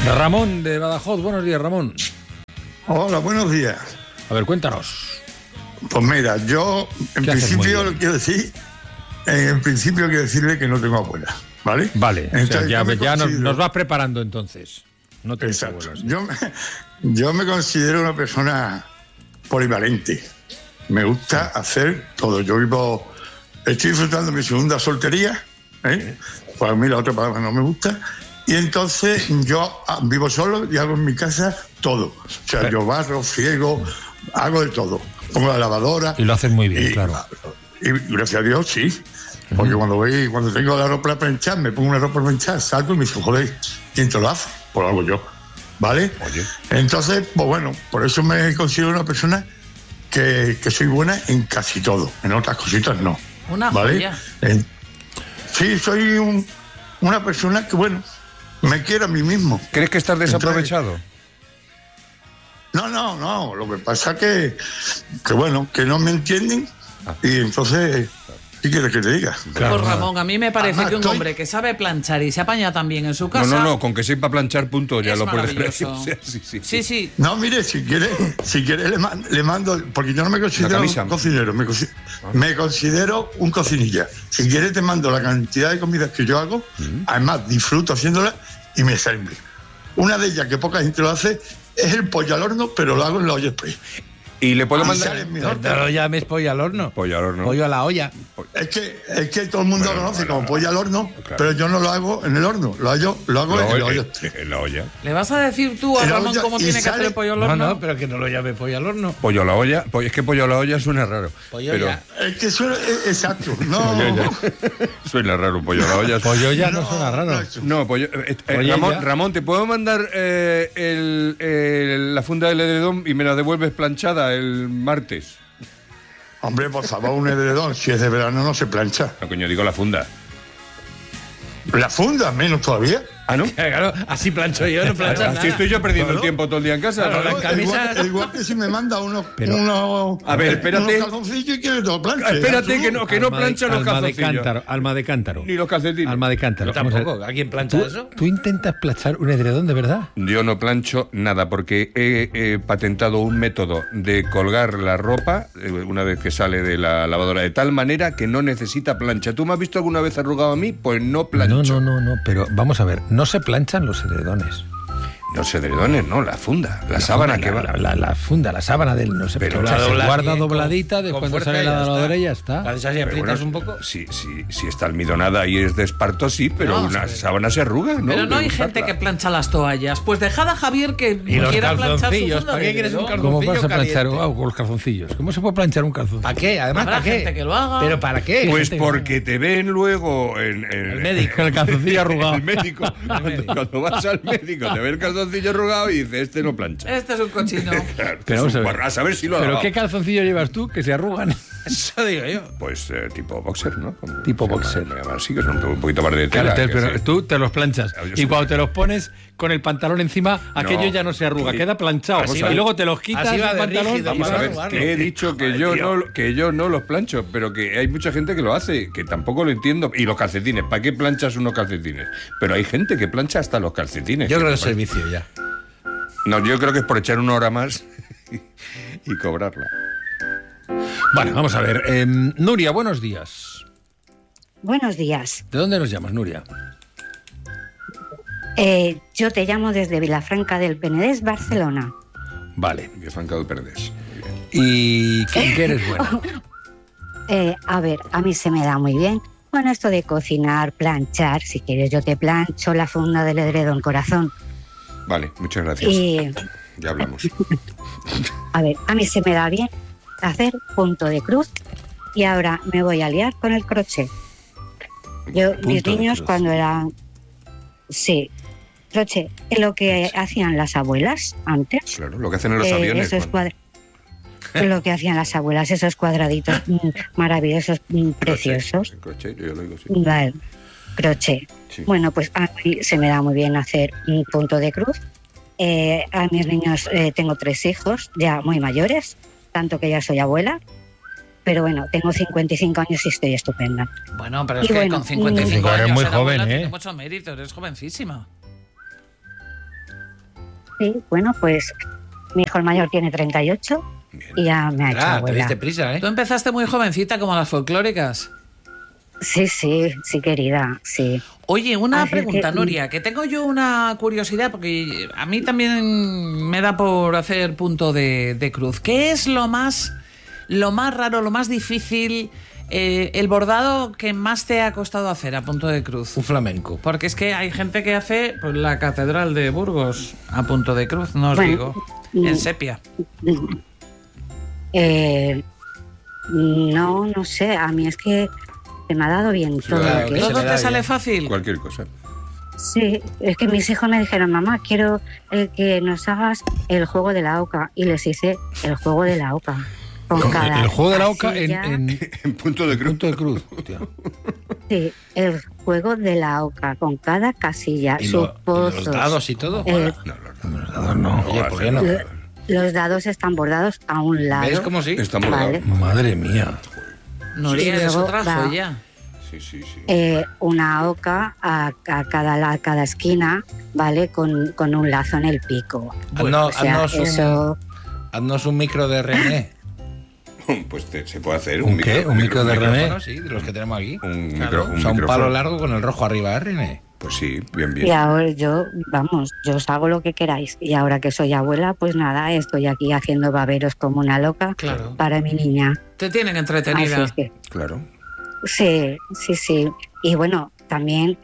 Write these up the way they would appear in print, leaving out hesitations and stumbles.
Ramón de Badajoz, buenos días, Ramón. Hola, buenos días. A ver, cuéntanos. Pues mira, yo en principio lo quiero decir, quiero decirle que no tengo abuela, ¿vale? Vale, entonces, o sea, ya nos vas preparando entonces. No tengo exacto. abuelas. Yo me considero una persona polivalente. Me gusta hacer todo. Estoy disfrutando mi segunda soltería, pues a mí la otra palabra no me gusta. Y entonces yo vivo solo y hago en mi casa todo. O sea, yo barro, friego, hago de todo. Pongo la lavadora. Y lo haces muy bien, claro. Y gracias a Dios, sí. Porque cuando tengo la ropa para planchar, me pongo una ropa para planchar, salgo y me digo, joder, ¿quién te lo hace? Pues lo hago yo. ¿Vale? Oye. Entonces, pues bueno, por eso me considero una persona que soy buena en casi todo. En otras cositas no. Una ¿vale? joya. Sí, soy una persona que, bueno, me quiero a mí mismo. ¿Crees que estás desaprovechado? No. Lo que pasa es que bueno, que no me entienden y entonces, ¿qué quieres que te diga? Claro. Pues Ramón, a mí me parece Además, que un hombre que sabe planchar y se apaña también en su casa... No, con que sepa planchar, punto, ya es lo puedes maravilloso. hacer. Sí. No, mire, si quiere le mando, porque yo no me considero un cocinero, me considero un cocinilla. Si quiere te mando la cantidad de comidas que yo hago, además disfruto haciéndolas y me salen bien. Una de ellas, que poca gente lo hace, es el pollo al horno, pero lo hago en la olla express. Y le puedo mandar... No lo llames pollo al horno. Pollo al horno. Pollo a la olla. Es que todo el mundo lo conoce como pollo al horno, claro. Pero yo no lo hago en el horno, lo hago en la olla. En la olla. ¿Le vas a decir tú a Ramón cómo tiene que hacer el pollo al horno? No, pero que no lo llame pollo al horno. Pollo a la olla, es que pollo a la olla suena raro. Es que suena, exacto, no. Suena raro, pollo a la olla. Pollo ya no suena raro. No, pollo... Ramón, ¿te puedo mandar la funda del edredón y me la devuelves planchada el martes? Hombre, por favor, un edredón, si es de verano no se plancha. No, coño, digo la funda. ¿La funda? Menos todavía. ¿Ah, no? Claro, así plancho yo, no plancho nada. Así estoy yo perdiendo el tiempo todo el día en casa. Claro, las camisas... igual que si me manda unos a ver, espérate. Unos calzoncillos y quiere todo plancha. Espérate, que no plancha los calzoncillos. Alma de cántaro. Ni los calcetines. Alma de cántaro. Tampoco. ¿A quién plancha eso? ¿Tú intentas planchar un edredón de verdad? Yo no plancho nada porque he patentado un método de colgar la ropa una vez que sale de la lavadora de tal manera que no necesita plancha. ¿Tú me has visto alguna vez arrugado a mí? Pues no plancho. No, pero vamos a ver, no se planchan los edredones. Los edredones, no, la funda, la sábana que va. La funda, la sábana del no se plancha, se guarda dobladita, después cuando sale la lavadora y ya está. Si aprietas un poco. Si está almidonada y es de esparto, sí, pero una sábana se arruga, ¿no? Pero no hay gente que plancha las toallas. Pues dejad a Javier que quiera planchar su funda. ¿Para qué quieres un calzoncillo? ¿Cómo vas a planchar con los calzoncillos? ¿Cómo se puede planchar un calzoncillo? ¿Para qué? Además, ¿para qué? Gente que lo haga. ¿Pero para qué? Pues porque te ven luego el médico, el calzoncillo arrugado. El médico. Cuando vas al médico, te ve el calzoncillo arrugado y dice, este no plancha. Este es un cochino. Claro, pero a saber si lo ha ¿Pero lavado. qué calzoncillo llevas tú que se arrugan? Eso digo yo. Pues tipo boxer, ¿no? Tipo boxer. Sí, que son un poquito más de tela. Claro, pero tú te los planchas. Y cuando te los pones con el pantalón encima, aquello ya no se arruga, queda planchado. Y luego te los quitas el pantalón. Vamos a ver, que he dicho que yo no los plancho, pero que hay mucha gente que lo hace, que tampoco lo entiendo. Y los calcetines, ¿para qué planchas unos calcetines? Pero hay gente que plancha hasta los calcetines. Yo creo que es servicio ya. No, yo creo que es por echar una hora más y cobrarla. Bueno, vamos a ver. Nuria, buenos días. Buenos días. ¿De dónde nos llamas, Nuria? Yo te llamo desde Vilafranca del Penedès, Barcelona. Vale. Vilafranca del Penedès. ¿Y qué eres buena? A ver, a mí se me da muy bien. Bueno, esto de cocinar, planchar. Si quieres yo te plancho la funda del edredón, corazón. Vale, muchas gracias. Ya hablamos. A ver, a mí se me da bien hacer punto de cruz y ahora me voy a liar con el crochet. Mis niños cuando eran... Sí, crochet, es lo que hacían las abuelas antes. Claro, lo que hacen en los aviones. Es lo que hacían las abuelas, esos cuadraditos maravillosos, preciosos. Crochet, yo lo digo, sí. Vale, crochet. Sí. Bueno, pues a mí se me da muy bien hacer un punto de cruz. A mis niños tengo 3 hijos, ya muy mayores, tanto que ya soy abuela. Pero bueno, tengo 55 años y estoy estupenda. Bueno, pero es que con 55 años eres muy joven, abuela, tiene mucho mérito, eres jovencísima. Sí, bueno, pues mi hijo el mayor tiene 38 y ya me ha hecho abuela. Te diste prisa, ¿eh? Tú empezaste muy jovencita, como las folclóricas. Sí, querida, sí. Oye, una Así pregunta, que, Nuria, que tengo yo una curiosidad, porque a mí también me da por hacer punto de cruz. ¿Qué es lo más raro, lo más difícil, el bordado que más te ha costado hacer a punto de cruz? Un flamenco. Porque es que hay gente que hace pues, la Catedral de Burgos a punto de cruz, no os digo, en sepia. No sé, a mí es que se me ha dado bien todo lo que ¿Todo es. te sale fácil? Cualquier cosa. Sí, es que mis hijos me dijeron, mamá, quiero que nos hagas el juego de la oca. Y les hice el juego de la oca. El juego de la oca en punto de cruz. Punto de cruz, hostia. Sí, el juego de la oca, con cada casilla, sus pozos. ¿Los dados y todo? Los dados no. Oye, ¿por qué no? Los dados están bordados a un lado. ¿Ves cómo sí? Están bordados. Vale. Madre mía. Nuria, es luego otra va- joya. Sí. Una oca a cada esquina, ¿vale? Con un lazo en el pico. Haznos un micro de René. Pues se puede hacer ¿Un qué? ¿Un micro de René? Bueno, sí, de los que tenemos aquí. Un Un micrófono. palo largo con el rojo arriba, ¿eh, René? Pues sí, bien. Y ahora yo os hago lo que queráis. Y ahora que soy abuela, pues nada, estoy aquí haciendo baberos como una loca Claro. para mi niña. Te tienen Así entretenida. es que, Claro. sí. Y bueno, también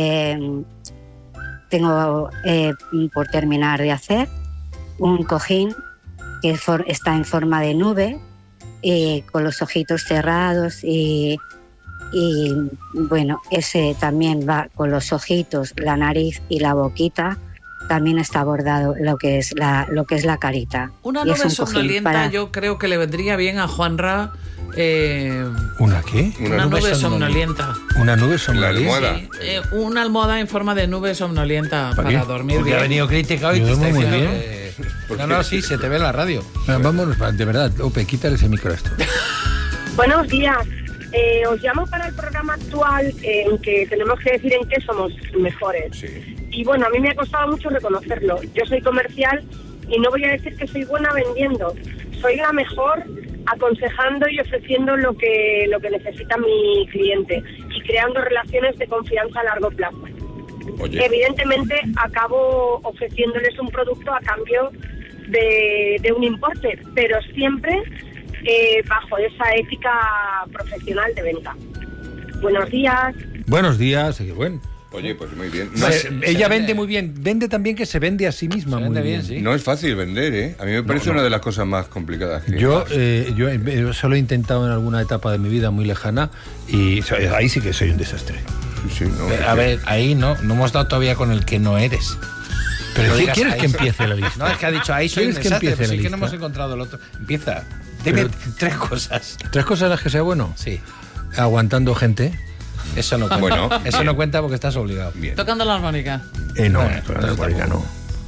tengo por terminar de hacer un cojín que está en forma de nube, con los ojitos cerrados y bueno, ese también va con los ojitos, la nariz y la boquita. También está bordado lo que es la carita. Una Y es nube un cojín somnolienta para- yo creo que le vendría bien a Juanra. ¿Una qué? Una nube somnolienta. ¿Una nube La somnolienta? almohada. Sí, una almohada en forma de nube somnolienta ¿Para para qué? dormir Porque ha bien. venido crítica hoy. Yo Te está duermo muy diciendo bien. No, sí, se te ve en la radio. Vámonos, de verdad, Ope, quítale ese micro a esto. Buenos días. Os llamo para el programa actual en que tenemos que decir en qué somos mejores. Sí. Y bueno, a mí me ha costado mucho reconocerlo. Yo soy comercial y no voy a decir que soy buena vendiendo. Soy la mejor aconsejando y ofreciendo lo que necesita mi cliente y creando relaciones de confianza a largo plazo. Oye. Evidentemente acabo ofreciéndoles un producto a cambio de un importe, pero siempre bajo esa ética profesional de venta. Buenos días. Buenos días, qué bueno. Oye, pues muy bien. Ella vende muy bien. Vende también que se vende a sí misma Se muy vende bien. bien, sí. No es fácil vender, ¿eh? A mí me parece una de las cosas más complicadas que Yo solo he intentado en alguna etapa de mi vida muy lejana y ahí sí que soy un desastre. Sí, no, A ver, ahí no hemos dado todavía con el que no eres. Pero No ¿qué digas quieres ahí. que empiece la lista? No, es que ha dicho ahí soy un ¿Quieres que desastre, empiece pero la sí que no lista? hemos encontrado el otro. Empieza. Dime Pero- 3 cosas. 3 cosas en las que sea bueno. Sí. Aguantando gente. Eso no cuenta. Bueno, eso bien. no cuenta porque estás obligado. bien. Tocando la armónica. No, no, no.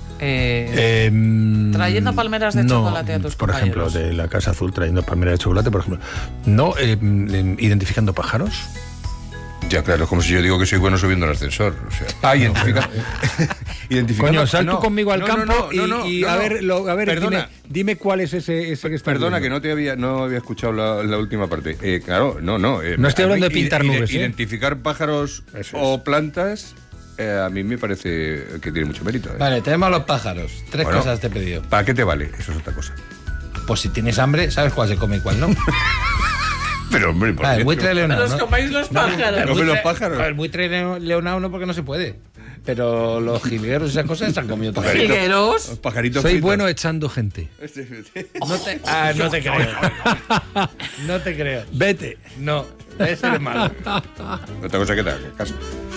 Trayendo palmeras de chocolate a tus por ejemplo, compañeros. de la Casa Azul trayendo palmeras de chocolate, por ejemplo. No, identificando pájaros. Ya, claro, es como si yo digo que soy bueno subiendo el ascensor. O sea, identificar. Coño, sal tú conmigo al campo y a ver, Perdona. dime cuál es ese que está. Perdona, que no había escuchado la última parte. Claro, no. No estoy hablando de pintar nubes, ¿eh? Identificar pájaros Eso o plantas, a mí me parece que tiene mucho mérito. ¿eh? Vale, tenemos los pájaros. 3 Bueno. cosas te he pedido. ¿Para qué te vale? Eso es otra cosa. Pues si tienes hambre, sabes cuál se come y cuál no. Pero, hombre, ¿por Ah, qué? el buitre leonado. Los comáis los pájaros. No, los pájaros. El buitre leonado no, porque no se puede. Pero los jilgueros y esas cosas se han comido todo. Pajarito. Jilgueros. Los pajaritos Soy fritos. bueno echando gente. No te creo. No te creo. Vete. No, ese es malo. Otra cosa que te haga caso.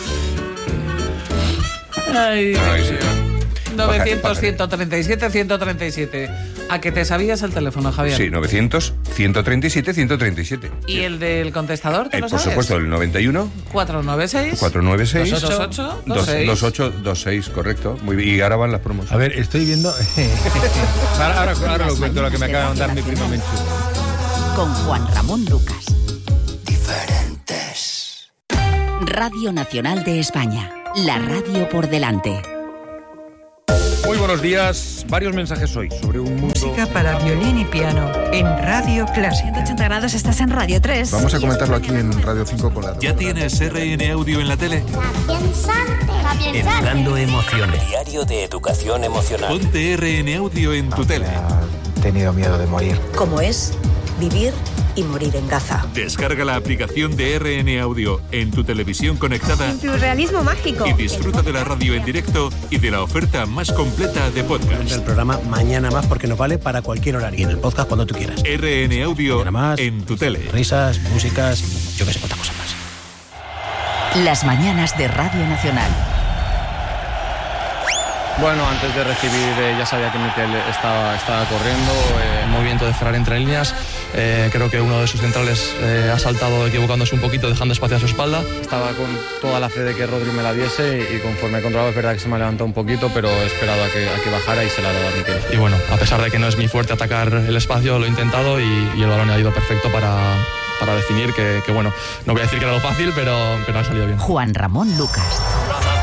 Ay, Ay, Dios sí. mío. 900, Pájaro. 137, 137. ¿A que te sabías el teléfono, Javier? Sí, 900, 137, 137. ¿Y el del contestador? ¿Te lo Por sabes? supuesto, el 91, 496. 496, 28, 2826, correcto. Muy bien. Y ahora van las promos. A ver, estoy viendo. ahora lo cuento lo que me acaba de mandar mi primo Menchu. Con Juan Ramón Lucas. Diferentes. Radio Nacional de España. La radio por delante. Muy buenos días. Varios mensajes hoy sobre un mundo... Música para violín y piano en Radio Clásica. 180 grados, estás en Radio 3. Vamos a comentarlo aquí en Radio 5 con la... ¿Ya tienes RN Audio en la tele? Educando emociones. Diario de educación emocional. Ponte RN Audio en tu tele. He tenido miedo de morir. ¿Cómo es vivir y morir en Gaza? Descarga la aplicación de RN Audio en tu televisión conectada. En Surrealismo Mágico. Y disfruta de la radio en directo y de la oferta más completa de podcast. El programa Mañana Más porque nos vale para cualquier horario. Y en el podcast cuando tú quieras. RN Audio más, en tu tele. Risas, músicas y yo que sé, cuántas cosas más. Las mañanas de Radio Nacional. Bueno, antes de recibir ya sabía que Miquel estaba corriendo. Movimiento de cerrar entre líneas. Creo que uno de sus centrales ha saltado equivocándose un poquito, dejando espacio a su espalda. Estaba con toda la fe de que Rodri me la diese y conforme he controlado es verdad que se me ha levantado un poquito, pero he esperado a que bajara y se la ha dado a Miquel. Y bueno, a pesar de que no es mi fuerte atacar el espacio, lo he intentado y el balón ha ido perfecto para definir que bueno, no voy a decir que era lo fácil, pero ha salido bien. Juan Ramón Lucas.